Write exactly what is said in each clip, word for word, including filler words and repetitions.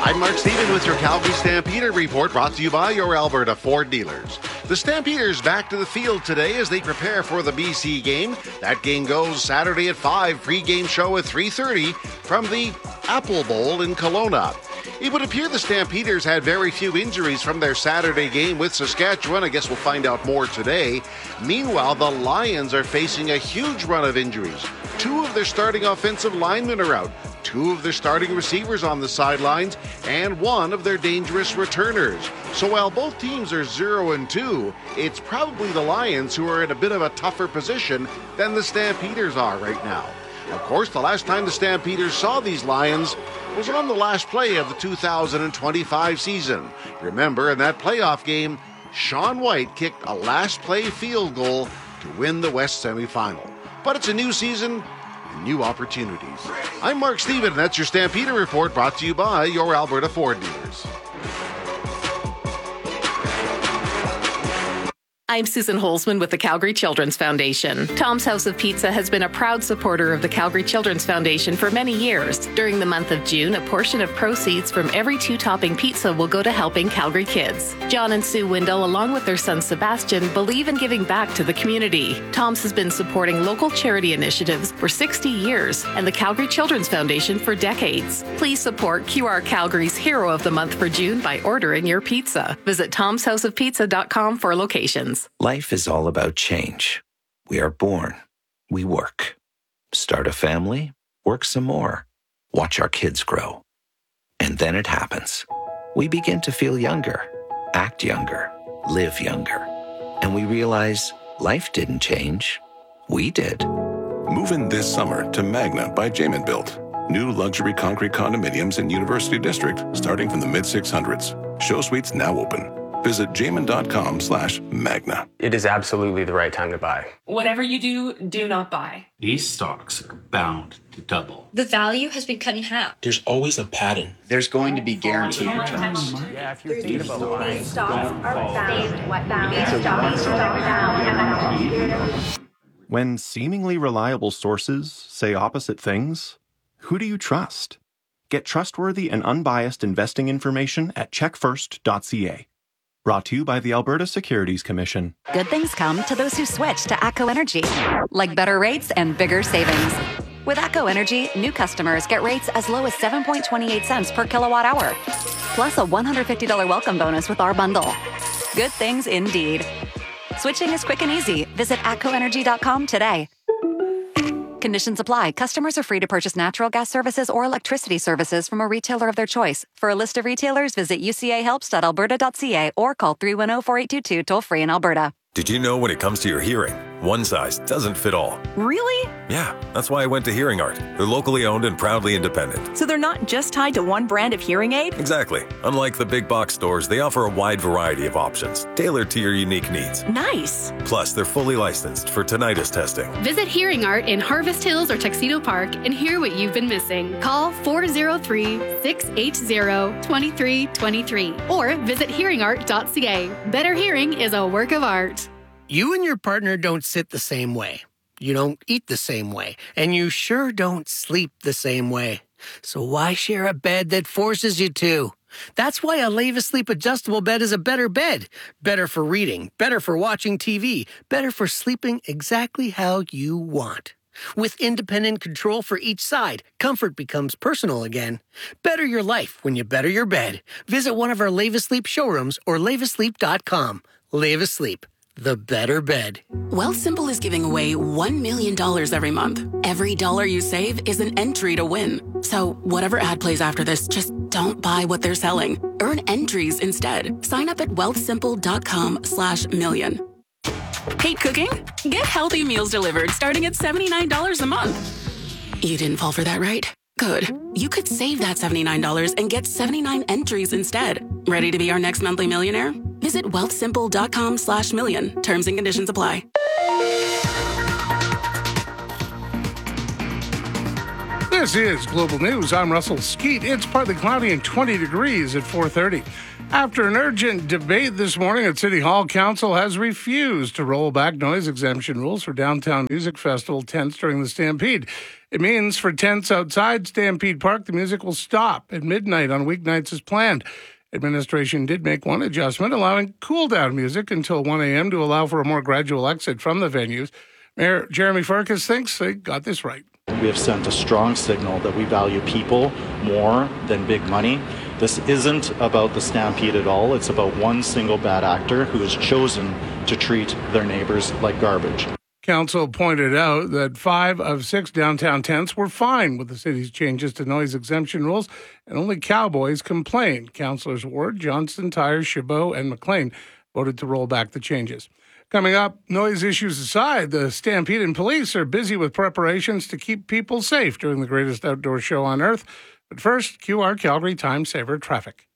I'm Mark Stephen with your Calgary Stampeder report, brought to you by your Alberta Ford dealers. The Stampeders back to the field today as they prepare for the B C game. That game goes Saturday at five, pre-game show at three thirty from the Apple Bowl in Kelowna. It would appear the Stampeders had very few injuries from their Saturday game with Saskatchewan. I guess we'll find out more today. Meanwhile, the Lions are facing a huge run of injuries. Two of their starting offensive linemen are out, two of their starting receivers on the sidelines, and one of their dangerous returners. So while both teams are zero and two, it's probably the Lions who are in a bit of a tougher position than the Stampeders are right now. Of course, the last time the Stampeders saw these Lions was on the last play of the two thousand twenty-five season. Remember, in that playoff game, Sean White kicked a last-play field goal to win the West semifinal. But it's a new season and new opportunities. I'm Mark Stephen, and that's your Stampeder Report, brought to you by your Alberta Ford dealers. I'm Susan Holzman with the Calgary Children's Foundation. Tom's House of Pizza has been a proud supporter of the Calgary Children's Foundation for many years. During the month of June, a portion of proceeds from every two-topping pizza will go to helping Calgary kids. John and Sue Windle, along with their son Sebastian, believe in giving back to the community. Tom's has been supporting local charity initiatives for sixty years and the Calgary Children's Foundation for decades. Please support Q R Calgary's Hero of the Month for June by ordering your pizza. Visit toms house of pizza dot com for locations. Life is all about change. We are born. We work. Start a family. Work some more. Watch our kids grow. And then it happens. We begin to feel younger, act younger, live younger. And we realize life didn't change. We did. Move in this summer to Magna by Jamin Built. New luxury concrete condominiums in University District starting from the mid six hundreds. Show suites now open. Visit jamin.com slash magna. It is absolutely the right time to buy. Whatever you do, do not buy. These stocks are bound to double. The value has been cut in half. There's always a pattern. There's going to be guaranteed returns. Yeah, if you're thinking about buying, stocks are bound. When seemingly reliable sources say opposite things, who do you trust? Get trustworthy and unbiased investing information at check first dot c a. Brought to you by the Alberta Securities Commission. Good things come to those who switch to ATCO Energy, like better rates and bigger savings. With ATCO Energy, new customers get rates as low as seven point two eight cents per kilowatt hour, plus a one hundred fifty dollars welcome bonus with our bundle. Good things indeed. Switching is quick and easy. Visit atco energy dot com today. Conditions apply. Customers are free to purchase natural gas services or electricity services from a retailer of their choice. For a list of retailers, visit u c a helps dot alberta dot c a or call three one zero, four eight two two toll free in Alberta. Did you know when it comes to your hearing, one size doesn't fit all? Really? Yeah, that's why I went to Hearing Art. They're locally owned and proudly independent. So they're not just tied to one brand of hearing aid? Exactly. Unlike the big box stores, they offer a wide variety of options, tailored to your unique needs. Nice. Plus, they're fully licensed for tinnitus testing. Visit Hearing Art in Harvest Hills or Tuxedo Park and hear what you've been missing. Call four oh three, six eight zero, two three two three or visit hearing art dot c a. Better hearing is a work of art. You and your partner don't sit the same way. You don't eat the same way. And you sure don't sleep the same way. So why share a bed that forces you to? That's why a Leva Sleep adjustable bed is a better bed. Better for reading, better for watching T V, better for sleeping exactly how you want. With independent control for each side, comfort becomes personal again. Better your life when you better your bed. Visit one of our Leva Sleep showrooms or leva sleep dot com. Leva Sleep. The better bed. Wealthsimple is giving away one million dollars every month. Every dollar you save is an entry to win. So whatever ad plays after this, just don't buy what they're selling. Earn entries instead. Sign up at wealthsimple dot com slash million. Hate cooking? Get healthy meals delivered starting at seventy-nine dollars a month. You didn't fall for that, right? Good. You could save that seventy-nine dollars and get seventy-nine entries instead. Ready to be our next monthly millionaire? Visit wealthsimple dot com slash million. Terms and conditions apply. This is Global News. I'm Russell Skeet. It's partly cloudy and twenty degrees at four thirty. After an urgent debate this morning at City Hall, Council has refused to roll back noise exemption rules for downtown music festival tents during the Stampede. It means for tents outside Stampede Park, the music will stop at midnight on weeknights as planned. Administration did make one adjustment, allowing cool-down music until one a.m. to allow for a more gradual exit from the venues. Mayor Jeremy Farkas thinks they got this right. We have sent a strong signal that we value people more than big money. This isn't about the Stampede at all. It's about one single bad actor who has chosen to treat their neighbors like garbage. Council pointed out that five of six downtown tents were fine with the city's changes to noise exemption rules, and only Cowboys complained. Councillors Ward, Johnston, Tyers, Chabot, and McLean voted to roll back the changes. Coming up, noise issues aside, the Stampede and police are busy with preparations to keep people safe during the greatest outdoor show on earth. But first, Q R Calgary Time Saver traffic.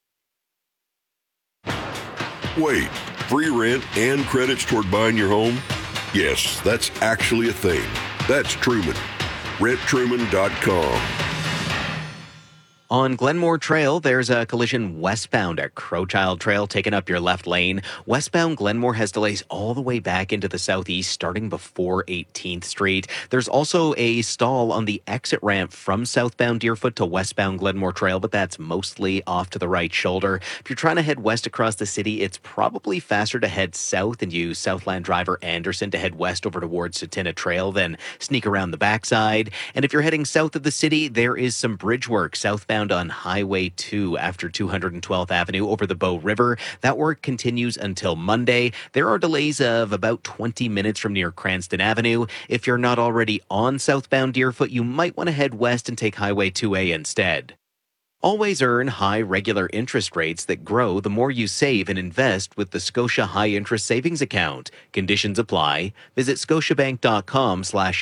Wait, free rent and credits toward buying your home? Yes, that's actually a thing. That's Truman. rent truman dot com. On Glenmore Trail, there's a collision westbound at Crowchild Trail, taking up your left lane. Westbound Glenmore has delays all the way back into the southeast, starting before eighteenth Street. There's also a stall on the exit ramp from southbound Deerfoot to westbound Glenmore Trail, but that's mostly off to the right shoulder. If you're trying to head west across the city, it's probably faster to head south and use Southland Driver Anderson to head west over towards Satina Trail, then sneak around the backside. And if you're heading south of the city, there is some bridge work southbound on Highway two after two hundred twelfth Avenue over the Bow River. That work continues until Monday. There are delays of about twenty minutes from near Cranston Avenue. If you're not already on southbound Deerfoot, you might want to head west and take Highway two A instead. Always earn high regular interest rates that grow the more you save and invest with the Scotia High Interest Savings Account. Conditions apply. Visit scotiabank.com slash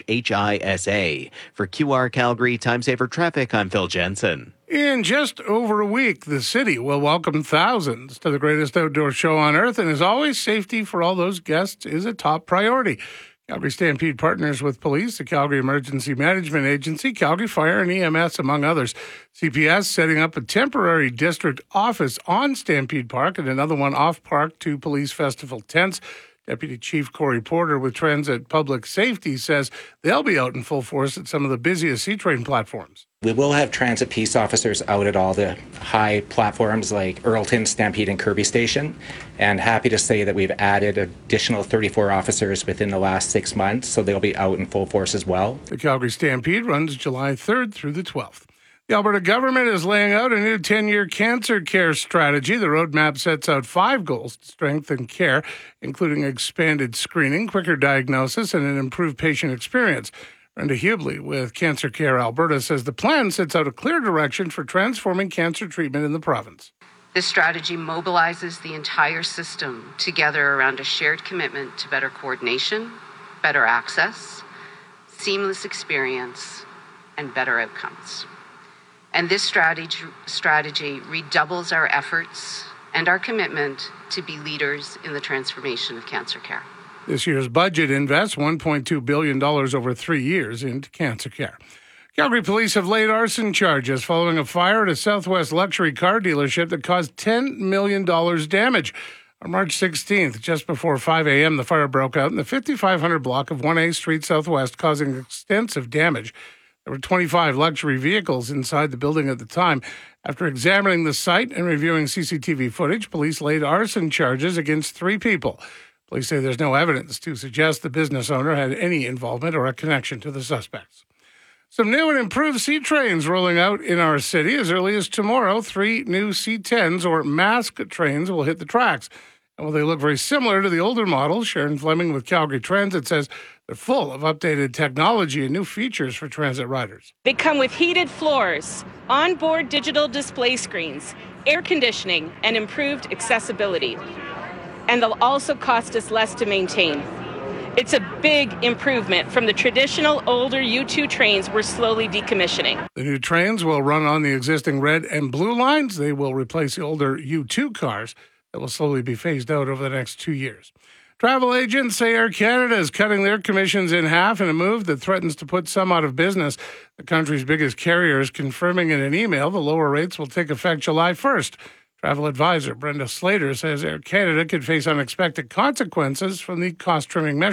HISA. For Q R Calgary Time Saver Traffic, I'm Phil Jensen. In just over a week, the city will welcome thousands to the greatest outdoor show on earth, and as always, safety for all those guests is a top priority. Calgary Stampede partners with police, the Calgary Emergency Management Agency, Calgary Fire, and E M S, among others. C P S setting up a temporary district office on Stampede Park and another one off Park to police festival tents. Deputy Chief Corey Porter with Transit Public Safety says they'll be out in full force at some of the busiest C-Train platforms. We will have transit peace officers out at all the high platforms like Earlton, Stampede, and Kirby Station. And happy to say that we've added additional thirty-four officers within the last six months, so they'll be out in full force as well. The Calgary Stampede runs July third through the twelfth. The Alberta government is laying out a new ten-year cancer care strategy. The roadmap sets out five goals to strengthen care, including expanded screening, quicker diagnosis, and an improved patient experience. Brenda Hubley with Cancer Care Alberta says the plan sets out a clear direction for transforming cancer treatment in the province. This strategy mobilizes the entire system together around a shared commitment to better coordination, better access, seamless experience, and better outcomes. And this strategy, strategy redoubles our efforts and our commitment to be leaders in the transformation of cancer care. This year's budget invests one point two billion dollars over three years into cancer care. Calgary police have laid arson charges following a fire at a Southwest luxury car dealership that caused ten million dollars damage. On March sixteenth, just before five a.m., the fire broke out in the fifty-five hundred block of one A Street Southwest, causing extensive damage. There were twenty-five luxury vehicles inside the building at the time. After examining the site and reviewing C C T V footage, police laid arson charges against three people. Police say there's no evidence to suggest the business owner had any involvement or a connection to the suspects. Some new and improved C-Trains rolling out in our city. As early as tomorrow, three new C tens or mask trains will hit the tracks. And while they look very similar to the older models, Sharon Fleming with Calgary Transit says they're full of updated technology and new features for transit riders. They come with heated floors, onboard digital display screens, air conditioning, and improved accessibility. And they'll also cost us less to maintain. It's a big improvement from the traditional older U two trains we're slowly decommissioning. The new trains will run on the existing red and blue lines. They will replace the older U two cars that will slowly be phased out over the next two years. Travel agents say Air Canada is cutting their commissions in half in a move that threatens to put some out of business. The country's biggest carrier is confirming in an email the lower rates will take effect July first. Travel advisor Brenda Slater says Air Canada could face unexpected consequences from the cost-trimming measure.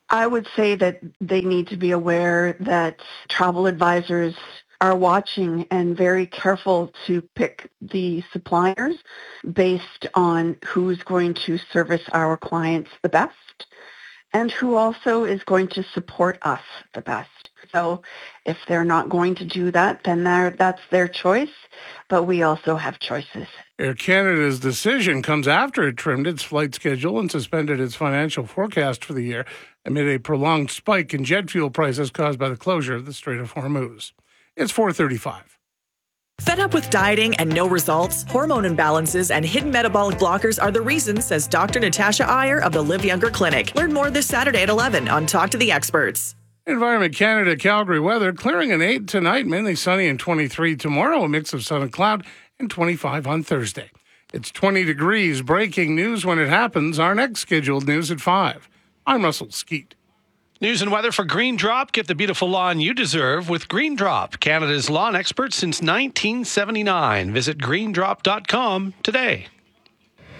I would say that they need to be aware that travel advisors are watching and very careful to pick the suppliers based on who's going to service our clients the best and who also is going to support us the best. So if they're not going to do that, then that's their choice, but we also have choices. Air Canada's decision comes after it trimmed its flight schedule and suspended its financial forecast for the year amid a prolonged spike in jet fuel prices caused by the closure of the Strait of Hormuz. It's four thirty-five. Fed up with dieting and no results? Hormone imbalances and hidden metabolic blockers are the reason, says Doctor Natasha Iyer of the Live Younger Clinic. Learn more this Saturday at eleven on Talk to the Experts. Environment Canada Calgary weather, clearing an eight tonight, mainly sunny and twenty-three tomorrow, a mix of sun and cloud, and twenty-five on Thursday. It's twenty degrees. Breaking news when it happens. Our next scheduled news at five. I'm Russell Skeet. News and weather for Green Drop. Get the beautiful lawn you deserve with Green Drop, Canada's lawn expert since nineteen seventy-nine. Visit green drop dot com today.